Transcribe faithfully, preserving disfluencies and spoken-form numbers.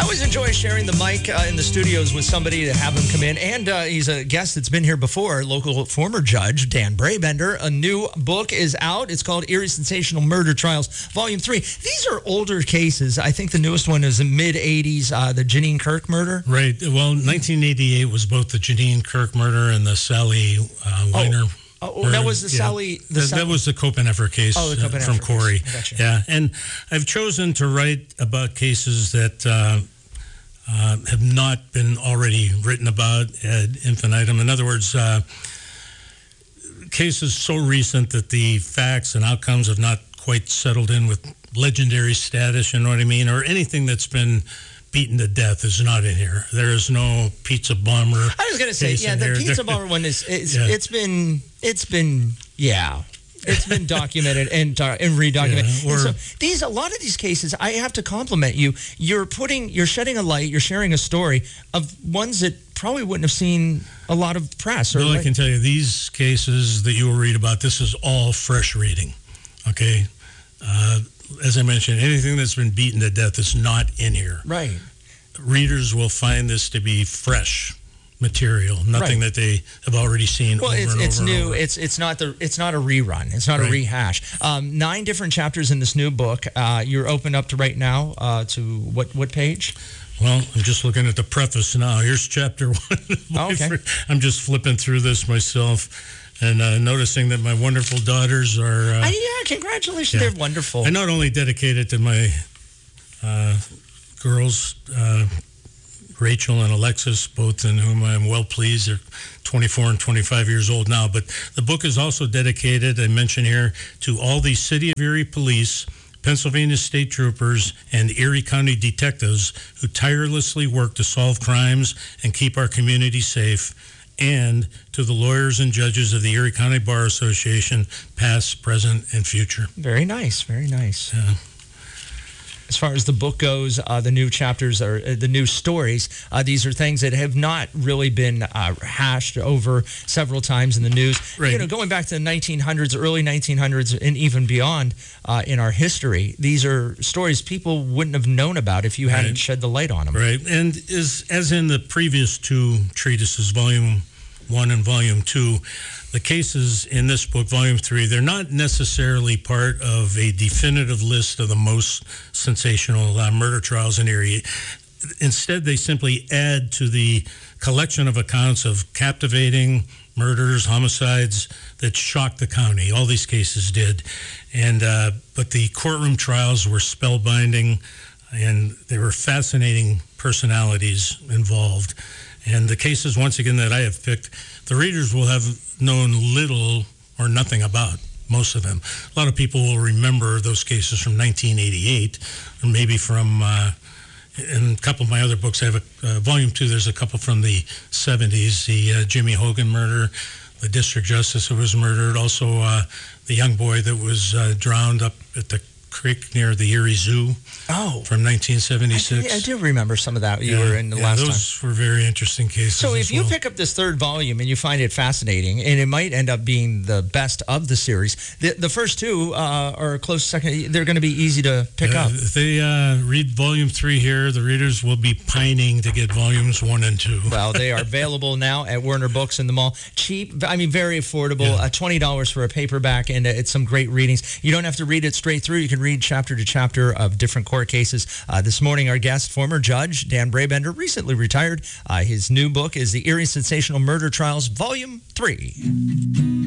I always enjoy sharing the mic uh, in the studios with somebody to have him come in. And uh, he's a guest that's been here before, local former judge Dan Brabender. A new book is out. It's called Eerie Sensational Murder Trials, Volume three. These are older cases. I think the newest one is the mid-eighties, uh, the Janine Kirk murder. Right. Well, nineteen eighty-eight was both the Janine Kirk murder and the Sally uh, Weiner. Oh. Oh, that was the yeah. Sally... The that, Sally... that was the Copeneffer case oh, the uh, from Corey. Gotcha. Yeah, and I've chosen to write about cases that uh, uh, have not been already written about ad infinitum. In other words, uh, cases so recent that the facts and outcomes have not quite settled in with legendary status, you know what I mean, or anything that's been beaten to death is not in here. There is no pizza bomber. I was going to say, yeah, the here. pizza bomber one is, is yeah. it's been, it's been, yeah, it's been documented and uh, and redocumented. Yeah, or, and so these, a lot of these cases, I have to compliment you. You're putting, you're shedding a light, you're sharing a story of ones that probably wouldn't have seen a lot of press. Or Bill, like, I can tell you, these cases that you will read about, this is all fresh reading, okay? Uh, as I mentioned, anything that's been beaten to death is not in here. Right. Readers will find this to be fresh material, nothing right. that they have already seen well, over it's, and it's over new. and over. It's it's not the it's not a rerun. It's not right. a rehash. Um, nine different chapters in this new book. Uh, you're open up to right now uh, to what what page? Well, I'm just looking at the preface now. Here's chapter one. Oh, okay. I'm just flipping through this myself. And uh, noticing that my wonderful daughters are... Uh, uh, yeah, congratulations. Yeah. They're wonderful. I not only dedicate it to my uh, girls, uh, Rachel and Alexis, both in whom I'm well pleased. They're twenty-four and twenty-five years old now. But the book is also dedicated, I mention here, to all the City of Erie police, Pennsylvania state troopers, and Erie County detectives who tirelessly work to solve crimes and keep our community safe, and to the lawyers and judges of the Erie County Bar Association, past, present, and future. Very nice, very nice. Yeah. As far as the book goes, uh, the new chapters are uh, the new stories. Uh, these are things that have not really been uh, hashed over several times in the news. Right. You know, going back to the nineteen hundreds, early nineteen hundreds, and even beyond uh, in our history, these are stories people wouldn't have known about if you hadn't right. shed the light on them. Right, and as as in the previous two treatises, Volume One and Volume Two, the cases in this book, Volume Three, they're not necessarily part of a definitive list of the most sensational uh, murder trials in Erie. Instead, they simply add to the collection of accounts of captivating murders, homicides that shocked the county. All these cases did, and uh, but the courtroom trials were spellbinding, and there were fascinating personalities involved. And the cases, once again, that I have picked, the readers will have known little or nothing about, most of them. A lot of people will remember those cases from nineteen eighty-eight, or maybe from, uh, in a couple of my other books, I have a, uh, Volume two, there's a couple from the seventies, the uh, Jimmy Hogan murder, the district justice who was murdered, also uh, the young boy that was uh, drowned up at the creek near the Erie Zoo. Oh. From nineteen seventy-six. I do, I do remember some of that you yeah, were in the yeah, last time. those were very interesting cases. So if as you well. pick up this third volume and you find it fascinating, and it might end up being the best of the series, the, the first two uh, are a close second. They're going to be easy to pick uh, up. If they uh, read Volume three here, the readers will be pining to get Volumes one and two. Well, they are available now at Werner Books in the mall. Cheap, I mean, very affordable. Yeah. Uh, twenty dollars for a paperback, and uh, it's some great readings. You don't have to read it straight through. You can read chapter to chapter of different court cases. Uh, this morning, our guest, former judge Dan Brabender, recently retired. Uh, his new book is The Eerie Sensational Murder Trials, Volume three.